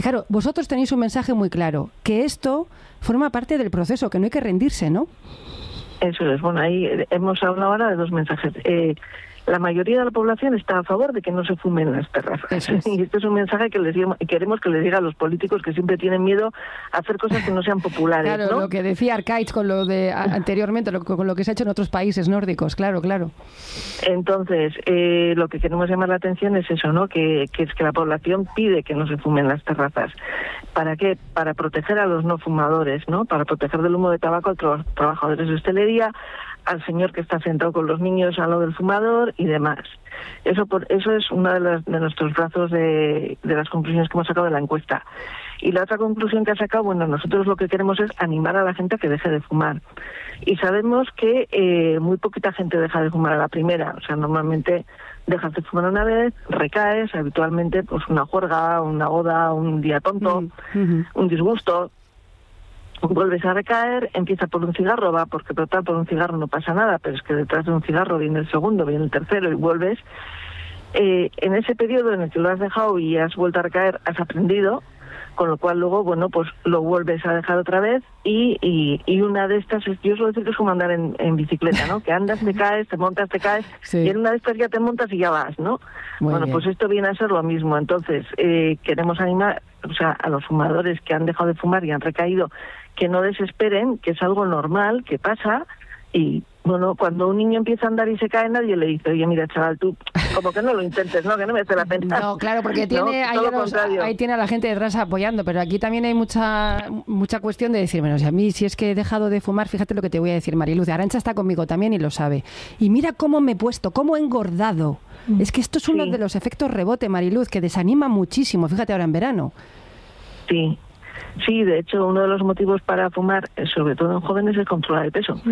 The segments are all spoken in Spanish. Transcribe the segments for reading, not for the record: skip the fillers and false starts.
Y claro, vosotros tenéis un mensaje muy claro, que esto forma parte del proceso, que no hay que rendirse, ¿no? Eso es. Bueno, ahí hemos hablado ahora de dos mensajes. La mayoría de la población está a favor de que no se fumen las terrazas. Y este es un mensaje que queremos que les diga a los políticos que siempre tienen miedo a hacer cosas que no sean populares. Claro, ¿no? Lo que decía Arkaitz con lo de anteriormente, con lo que se ha hecho en otros países nórdicos, claro. Entonces, lo que queremos llamar la atención es eso, ¿no? Que es que la población pide que no se fumen las terrazas. ¿Para qué? Para proteger a los no fumadores, ¿no? Para proteger del humo de tabaco a los trabajadores de hostelería, al señor que está sentado con los niños al lado del fumador y demás. Eso es uno de nuestros brazos de las conclusiones que hemos sacado de la encuesta. Y la otra conclusión que ha sacado, bueno, nosotros lo que queremos es animar a la gente a que deje de fumar. Y sabemos que muy poquita gente deja de fumar a la primera. O sea, normalmente dejas de fumar una vez, recaes, habitualmente pues una juerga, una boda, un día tonto, un disgusto. Vuelves a recaer, empieza por un cigarro, va, porque total por un cigarro no pasa nada, pero es que detrás de un cigarro viene el segundo, viene el tercero y vuelves. En ese periodo en el que lo has dejado y has vuelto a recaer, has aprendido, con lo cual luego, bueno, pues lo vuelves a dejar otra vez y una de estas, yo suelo decir que es como andar en bicicleta, ¿no? Que andas, te caes, te montas, te caes, sí. Y en una de estas ya te montas y ya vas, ¿no? Bueno, pues esto viene a ser lo mismo. Entonces, queremos animar, o sea, a los fumadores que han dejado de fumar y han recaído, que no desesperen, que es algo normal, que pasa, y bueno, cuando un niño empieza a andar y se cae, nadie le dice, oye, mira, chaval, tú, como que no lo intentes, ¿no? Que no merece la pena. No, claro, porque tiene, ahí tiene a la gente detrás apoyando, pero aquí también hay mucha cuestión de decir, bueno, si a mí, si es que he dejado de fumar, fíjate lo que te voy a decir, Mariluz, Arantxa está conmigo también y lo sabe. Y mira cómo me he puesto, cómo he engordado. Es que esto es uno de los efectos rebote, Mariluz, que desanima muchísimo, fíjate ahora en verano. Sí. Sí, de hecho, uno de los motivos para fumar, sobre todo en jóvenes, es controlar el peso.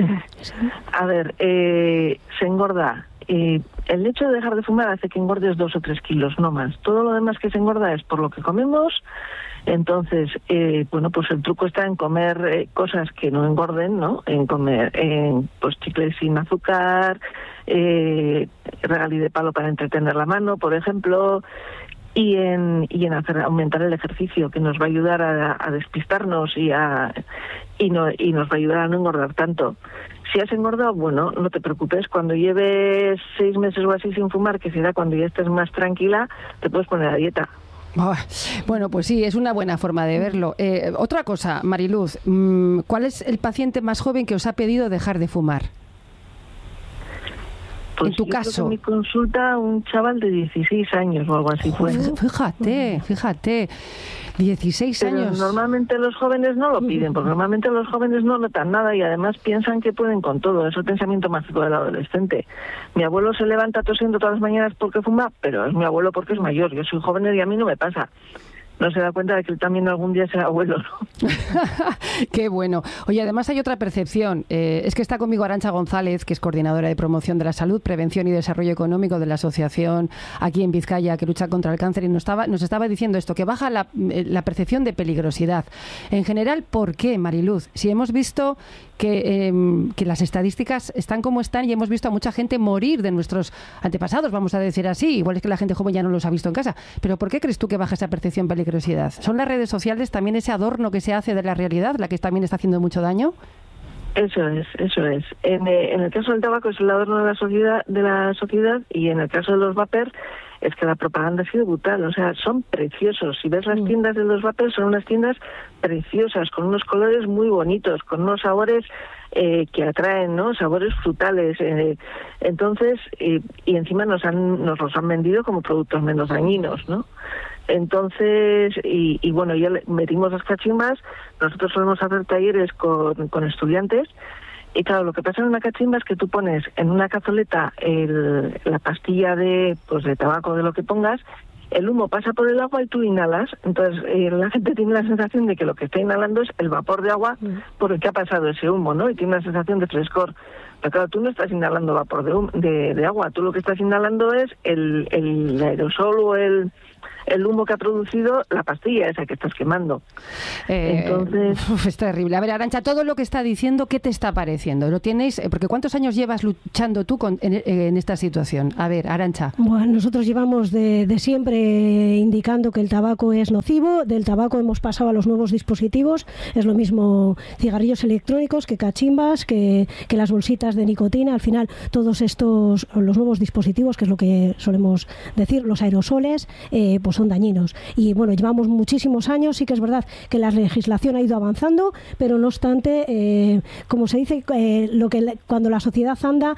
A ver, se engorda. El hecho de dejar de fumar hace que engordes 2 o 3 kilos, no más. Todo lo demás que se engorda es por lo que comemos. Entonces, bueno, pues el truco está en comer cosas que no engorden, ¿no? En comer pues chicles sin azúcar, regalí de palo para entretener la mano, por ejemplo. Y en hacer aumentar el ejercicio, que nos va a ayudar a despistarnos y nos va a ayudar a no engordar tanto. Si has engordado, bueno, no te preocupes, cuando lleves 6 meses o así sin fumar, que será cuando ya estés más tranquila, te puedes poner a dieta. Bueno, pues sí, es una buena forma de verlo. Otra cosa, Mariluz, ¿cuál es el paciente más joven que os ha pedido dejar de fumar? Pues en tu caso. En mi consulta, un chaval de 16 años o algo así fue. Fíjate, 16 Pero años. Normalmente los jóvenes no lo piden, porque normalmente los jóvenes no notan nada y además piensan que pueden con todo. Es el pensamiento mágico del adolescente. Mi abuelo se levanta tosiendo todas las mañanas porque fuma, pero es mi abuelo porque es mayor. Yo soy joven y a mí no me pasa. No se da cuenta de que él también algún día será abuelo, ¿no? Qué bueno. Oye, además hay otra percepción. Es que está conmigo Arantxa González, que es coordinadora de promoción de la salud, prevención y desarrollo económico de la asociación aquí en Vizcaya que lucha contra el cáncer y nos estaba diciendo esto, que baja la percepción de peligrosidad. En general, ¿por qué, Mariluz? Si hemos visto que las estadísticas están como están y hemos visto a mucha gente morir de nuestros antepasados, vamos a decir así. Igual es que la gente joven ya no los ha visto en casa. Pero ¿por qué crees tú que baja esa percepción peligrosidad? ¿Son las redes sociales también ese adorno que se hace de la realidad, la que también está haciendo mucho daño? Eso es. En el caso del tabaco es el adorno de la sociedad y en el caso de los vapers es que la propaganda ha sido brutal. O sea, son preciosos. Si ves las tiendas de los vapers, son unas tiendas preciosas, con unos colores muy bonitos, con unos sabores que atraen, ¿no? Sabores frutales. Entonces, y encima nos los han vendido como productos menos dañinos, ¿no? Entonces, y bueno, ya metimos las cachimbas. Nosotros solemos hacer talleres con estudiantes. Y claro, lo que pasa en una cachimba es que tú pones en una cazoleta la pastilla de tabaco, de lo que pongas, el humo pasa por el agua y tú inhalas. Entonces la gente tiene la sensación de que lo que está inhalando es el vapor de agua por el que ha pasado ese humo, ¿no? Y tiene una sensación de frescor. Pero claro, tú no estás inhalando vapor de agua, tú lo que estás inhalando es el aerosol o el el humo que ha producido la pastilla esa que estás quemando. Entonces... es terrible. A ver, Arantxa, todo lo que está diciendo, ¿qué te está pareciendo? ¿Lo tienes? Porque ¿cuántos años llevas luchando tú en esta situación? A ver, Arantxa. Bueno, nosotros llevamos de siempre indicando que el tabaco es nocivo. Del tabaco hemos pasado a los nuevos dispositivos. Es lo mismo cigarrillos electrónicos que cachimbas, que las bolsitas de nicotina. Al final, todos estos, los nuevos dispositivos, que es lo que solemos decir, los aerosoles, pues son dañinos. Y bueno, llevamos muchísimos años, sí que es verdad que la legislación ha ido avanzando, pero no obstante, como se dice, cuando la sociedad anda,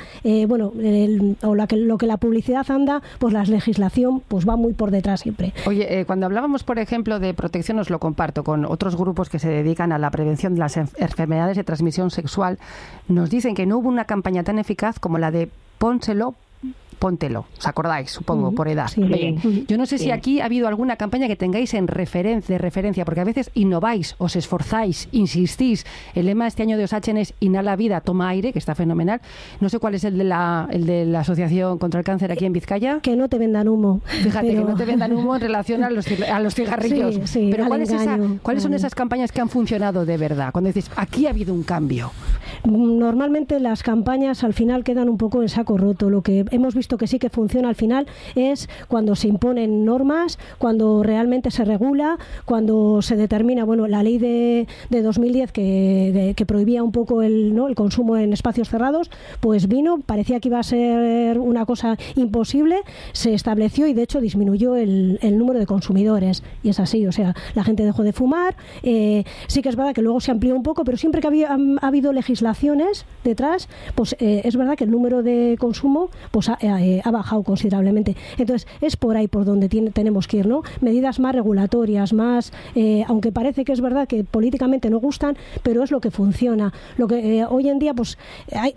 lo que la publicidad anda, pues la legislación pues va muy por detrás siempre. Oye, cuando hablábamos, por ejemplo, de protección, os lo comparto con otros grupos que se dedican a la prevención de las enfermedades de transmisión sexual, nos dicen que no hubo una campaña tan eficaz como la de Póntelo. ¿Os acordáis? Supongo, por edad. Sí. Bien. Yo no sé si aquí ha habido alguna campaña que tengáis de referencia, porque a veces innováis, os esforzáis, insistís. El lema este año de Osachen es Inhala vida, toma aire, que está fenomenal. No sé cuál es el de la Asociación contra el Cáncer aquí en Vizcaya. Que no te vendan humo. Fíjate, que no te vendan humo en relación a los cigarrillos. Sí, pero ¿cuáles son esas campañas que han funcionado de verdad? Cuando dices, aquí ha habido un cambio. Normalmente las campañas al final quedan un poco en saco roto. Lo que hemos visto que sí que funciona al final es cuando se imponen normas, cuando realmente se regula, cuando se determina, la ley de 2010 que prohibía un poco el consumo en espacios cerrados, pues parecía que iba a ser una cosa imposible, se estableció y de hecho disminuyó el número de consumidores, y es así, o sea, la gente dejó de fumar. Sí que es verdad que luego se amplió un poco, pero siempre que ha habido legislaciones detrás, pues es verdad que el número de consumo pues ha bajado considerablemente. Entonces, es por ahí por donde tenemos que ir, ¿no? Medidas más regulatorias, más, aunque parece que es verdad que políticamente no gustan, pero es lo que funciona. Lo que hoy en día, pues,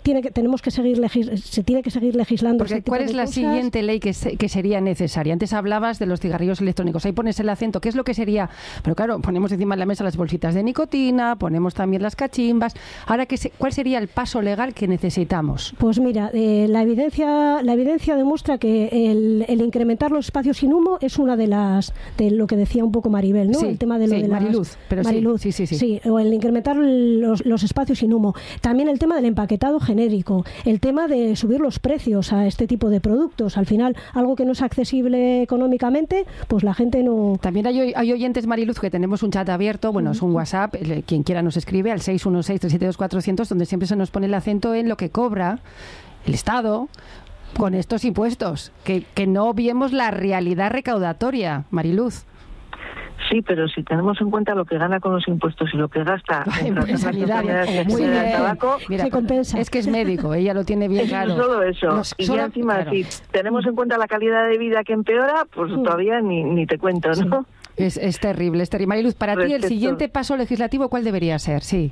se tiene que seguir legislando. Porque ¿cuál es la siguiente ley que sería necesaria? Antes hablabas de los cigarrillos electrónicos, ahí pones el acento, ¿qué es lo que sería? Pero claro, ponemos encima de la mesa las bolsitas de nicotina, ponemos también las cachimbas. Ahora, ¿cuál sería el paso legal que necesitamos? Pues mira, la evidencia demuestra que el incrementar los espacios sin humo es una de lo que decía un poco Maribel, ¿no? Sí, el tema de lo de Mariluz, pero Mariluz, sí. Sí, o el incrementar los espacios sin humo. También el tema del empaquetado genérico, el tema de subir los precios a este tipo de productos. Al final, algo que no es accesible económicamente, pues la gente no... También hay oyentes, Mariluz, que tenemos un chat abierto, es un WhatsApp, quien quiera nos escribe al 616-372-400, donde siempre se nos pone el acento en lo que cobra el Estado con estos impuestos, que no obviemos la realidad recaudatoria, Mariluz. Sí, pero si tenemos en cuenta lo que gana con los impuestos y lo que gasta en sanidad, muy bien. El tabaco, mira, se compensa. Es que es médico, ella lo tiene bien claro. Solo eso. Ya encima, claro, si tenemos en cuenta la calidad de vida que empeora, pues todavía ni te cuento, ¿no? Sí. Es terrible, es terrible. Mariluz, para ti el siguiente paso legislativo, ¿cuál debería ser? Sí.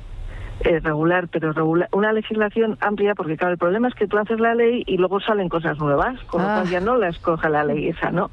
Regular, una legislación amplia, porque claro, el problema es que tú haces la ley y luego salen cosas nuevas, con lo cual ya no la escoge la ley esa, ¿no?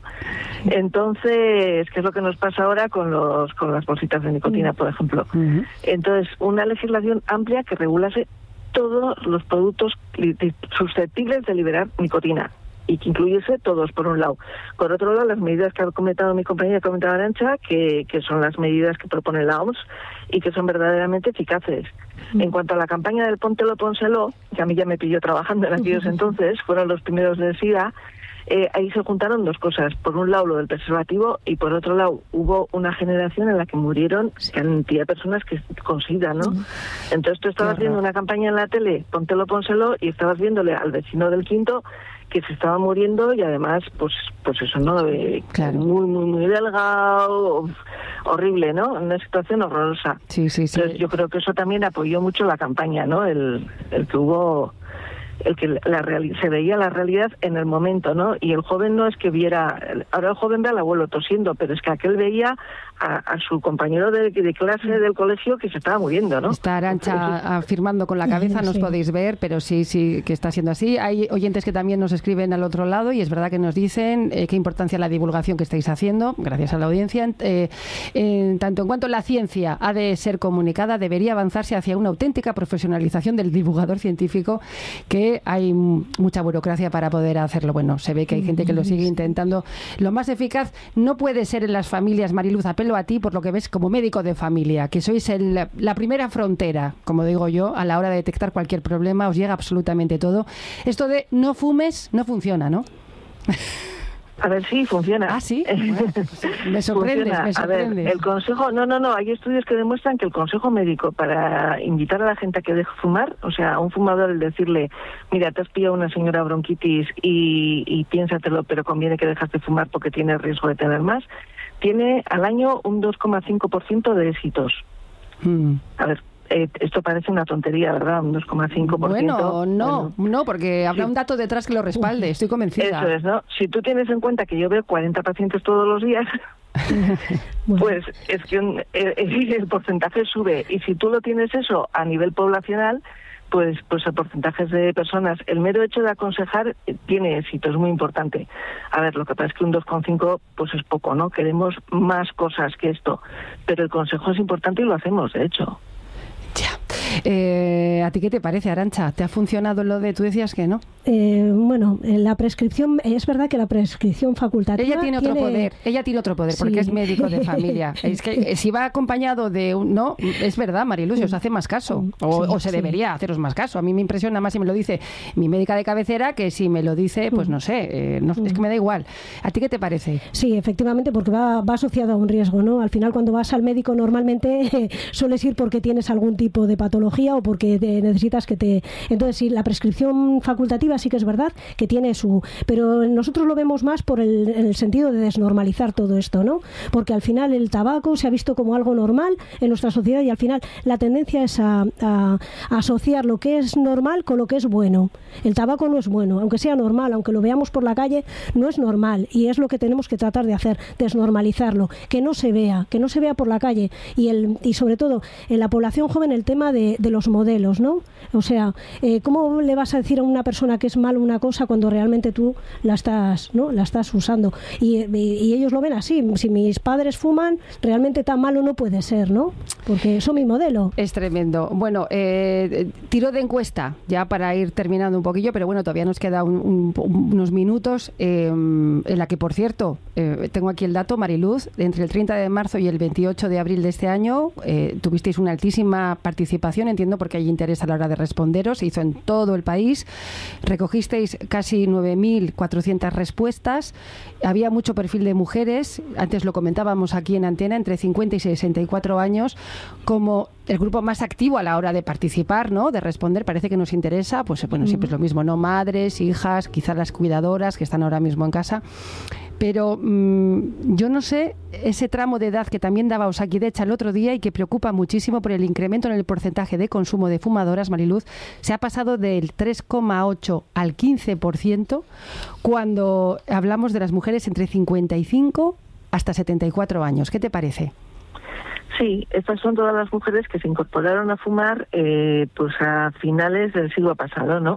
Entonces, ¿qué es lo que nos pasa ahora con las bolsitas de nicotina, por ejemplo? Entonces, una legislación amplia que regulase todos los productos susceptibles de liberar nicotina y que incluyese todos, por un lado. Por otro lado, las medidas que ha comentado mi compañera, Arantxa, que son las medidas que propone la OMS y que son verdaderamente eficaces. En cuanto a la campaña del Pónselo, que a mí ya me pilló trabajando en aquellos entonces, fueron los primeros del SIDA, ahí se juntaron dos cosas. Por un lado, lo del preservativo, y por otro lado, hubo una generación en la que murieron cantidad de personas que con SIDA, ¿no? Entonces tú estabas viendo una campaña en la tele, Pónselo, y estabas viéndole al vecino del quinto que se estaba muriendo y además, pues eso, ¿no? Claro. Muy delgado, horrible, ¿no? Una situación horrorosa. Sí. Entonces yo creo que eso también apoyó mucho la campaña, ¿no? El que hubo... se veía la realidad en el momento, ¿no? Y el joven no es que viera... Ahora el joven ve al abuelo tosiendo, pero es que aquel veía a su compañero de clase del colegio que se estaba muriendo, ¿no? Está Arantxa afirmando con la cabeza, no os podéis ver, pero sí que está siendo así. Hay oyentes que también nos escriben al otro lado y es verdad que nos dicen qué importancia la divulgación que estáis haciendo, gracias a la audiencia. Tanto en cuanto la ciencia ha de ser comunicada, debería avanzarse hacia una auténtica profesionalización del divulgador científico, que que hay mucha burocracia para poder hacerlo. Bueno, se ve que hay gente que lo sigue intentando. Lo más eficaz no puede ser en las familias, Mariluz. Apelo a ti, por lo que ves, como médico de familia, que sois la primera frontera, como digo yo, a la hora de detectar cualquier problema, os llega absolutamente todo. Esto de no fumes no funciona, ¿no? A ver, sí, funciona. Ah, sí. Bueno, pues me sorprendes. A ver, el consejo, no, hay estudios que demuestran que el consejo médico para invitar a la gente a que deje fumar, o sea, a un fumador el decirle, mira, te has pillado una señora bronquitis y piénsatelo, pero conviene que dejas de fumar porque tienes riesgo de tener más, tiene al año un 2,5% de éxitos. A ver, esto parece una tontería, ¿verdad? Un 2,5%. Bueno, no, porque habrá un dato detrás que lo respalde, estoy convencida. Eso es, ¿no? Si tú tienes en cuenta que yo veo 40 pacientes todos los días, pues es que el porcentaje sube. Y si tú lo tienes eso a nivel poblacional, pues el porcentaje de personas, el mero hecho de aconsejar tiene éxito, es muy importante. A ver, lo que pasa es que un 2,5 pues es poco, ¿no? Queremos más cosas que esto, pero el consejo es importante y lo hacemos, de hecho. Ya. ¿A ti qué te parece, Arantxa? ¿Te ha funcionado lo de, tú decías que no? Bueno, la prescripción, es verdad que la prescripción facultativa... Ella tiene otro poder, porque es médico de familia. Es que si va acompañado de un... No, es verdad, Mariluz, os hace más caso, o se debería haceros más caso. A mí me impresiona más si me lo dice mi médica de cabecera que si me lo dice, pues no sé, es que me da igual. ¿A ti qué te parece? Sí, efectivamente, porque va asociado a un riesgo, ¿no? Al final, cuando vas al médico, normalmente sueles ir porque tienes algún tipo de patología o porque necesitas que te... Entonces, sí, la prescripción facultativa sí que es verdad que tiene su... Pero nosotros lo vemos más por el sentido de desnormalizar todo esto, ¿no? Porque al final el tabaco se ha visto como algo normal en nuestra sociedad y al final la tendencia es a asociar lo que es normal con lo que es bueno. El tabaco no es bueno, aunque sea normal, aunque lo veamos por la calle, no es normal y es lo que tenemos que tratar de hacer, desnormalizarlo, que no se vea por la calle y sobre todo en la población joven el tema de los modelos, ¿no? O sea, ¿cómo le vas a decir a una persona que es malo una cosa cuando realmente tú la estás usando? Y ellos lo ven así. Si mis padres fuman, realmente tan malo no puede ser, ¿no? Porque son mi modelo. Es tremendo. Bueno, tiro de encuesta, ya para ir terminando un poquillo, pero bueno, todavía nos queda unos minutos, en la que, por cierto, tengo aquí el dato, Mariluz, entre el 30 de marzo y el 28 de abril de este año, tuvisteis una altísima participación, entiendo, porque hay interés a la hora de responderos, se hizo en todo el país, recogisteis casi 9.400 respuestas, había mucho perfil de mujeres, antes lo comentábamos aquí en Antena, entre 50 y 64 años, como el grupo más activo a la hora de participar, ¿no? De responder, parece que nos interesa, pues bueno, siempre es lo mismo, ¿no? Madres, hijas, quizás las cuidadoras que están ahora mismo en casa. Pero yo no sé, ese tramo de edad que también daba Osakidetza el otro día y que preocupa muchísimo por el incremento en el porcentaje de consumo de fumadoras, Mariluz, se ha pasado del 3,8 al 15% cuando hablamos de las mujeres entre 55 hasta 74 años. ¿Qué te parece? Sí, estas son todas las mujeres que se incorporaron a fumar pues a finales del siglo pasado, ¿no?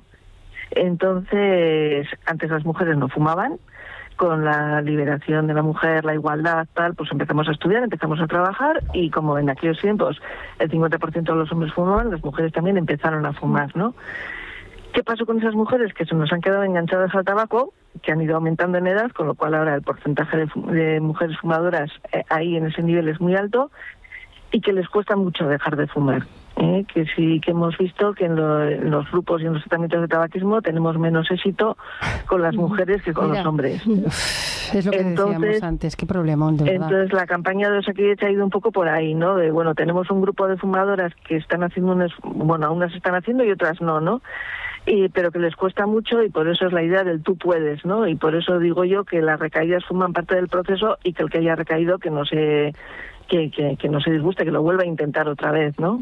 Entonces, antes las mujeres no fumaban. Con la liberación de la mujer, la igualdad, tal, pues empezamos a estudiar, empezamos a trabajar y como en aquellos tiempos el 50% de los hombres fumaban, las mujeres también empezaron a fumar, ¿no? ¿Qué pasó con esas mujeres? Que se nos han quedado enganchadas al tabaco, que han ido aumentando en edad, con lo cual ahora el porcentaje de mujeres fumadoras ahí en ese nivel es muy alto y que les cuesta mucho dejar de fumar. Que sí que hemos visto que en los grupos y en los tratamientos de tabaquismo tenemos menos éxito con las mujeres que con los hombres. Es lo que decíamos antes, qué problema, de verdad. Entonces la campaña de Osakidetza ha ido un poco por ahí, ¿no? De, bueno, tenemos un grupo de fumadoras que están haciendo unas están haciendo y otras no, pero que les cuesta mucho y por eso es la idea del tú puedes, ¿no? Y por eso digo yo que las recaídas forman parte del proceso y que el que haya recaído que no se disguste, que lo vuelva a intentar otra vez, ¿no?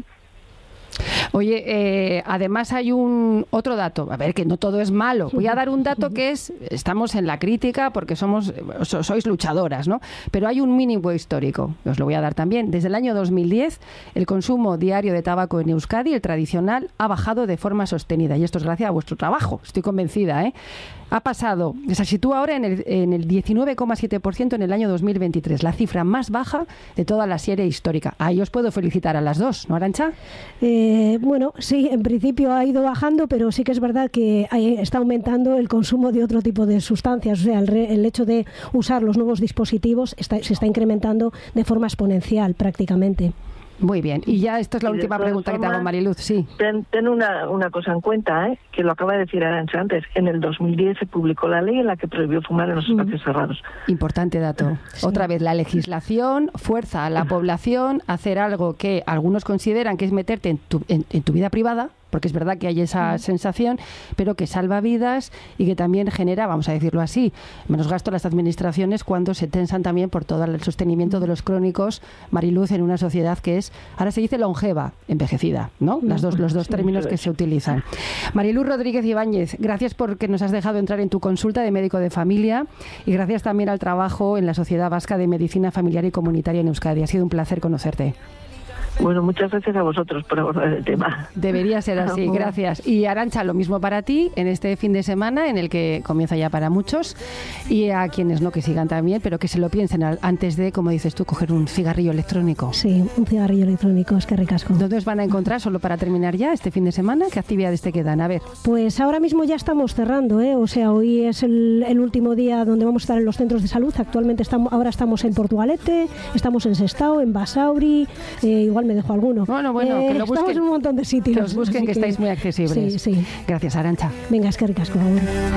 Oye, además hay otro dato, a ver, que no todo es malo. Voy a dar un dato que estamos en la crítica porque sois luchadoras, ¿no? Pero hay un mínimo histórico, os lo voy a dar también. Desde el año 2010, el consumo diario de tabaco en Euskadi, el tradicional, ha bajado de forma sostenida. Y esto es gracias a vuestro trabajo, estoy convencida, ¿eh? ha pasado, se sitúa ahora en el 19,7% en el año 2023, la cifra más baja de toda la serie histórica. Ahí os puedo felicitar a las dos, ¿no, Arantxa? Bueno, sí, en principio ha ido bajando, pero sí que es verdad que está aumentando el consumo de otro tipo de sustancias. O sea, el hecho de usar los nuevos dispositivos se está incrementando de forma exponencial prácticamente. Muy bien. Y ya esto es la última pregunta que te hago, Mariluz. Sí. Ten una cosa en cuenta, que lo acaba de decir Arantxa antes. En el 2010 se publicó la ley en la que prohibió fumar en los espacios cerrados. Importante dato. Sí. Otra vez, la legislación fuerza a la población a hacer algo que algunos consideran que es meterte en tu vida privada, porque es verdad que hay esa sensación, pero que salva vidas y que también genera, vamos a decirlo así, menos gasto a las administraciones cuando se tensan también por todo el sostenimiento de los crónicos, Mariluz, en una sociedad que es, ahora se dice longeva, envejecida, ¿no? Los dos términos que se utilizan. Mariluz Rodríguez Ibáñez, gracias porque nos has dejado entrar en tu consulta de médico de familia y gracias también al trabajo en la Sociedad Vasca de Medicina Familiar y Comunitaria en Euskadi. Ha sido un placer conocerte. Bueno, muchas gracias a vosotros por abordar el tema. Debería ser así, gracias. Y Arantxa, lo mismo para ti en este fin de semana, en el que comienza ya para muchos, y a quienes no, que sigan también, pero que se lo piensen antes de, como dices tú, coger un cigarrillo electrónico. Sí, un cigarrillo electrónico, es que ricasco. ¿Dónde os van a encontrar, solo para terminar ya, este fin de semana? ¿Qué actividades te quedan? A ver. Pues ahora mismo ya estamos cerrando, O sea, hoy es el último día donde vamos a estar en los centros de salud. Actualmente ahora estamos en Portugalete, estamos en Sestao, en Basauri, igual me dejo alguno. Bueno, que lo busquen. Estamos en un montón de sitios. Que os busquen, que estáis muy accesibles. Sí. Gracias, Arantxa. Venga, es que ricasco, por favor.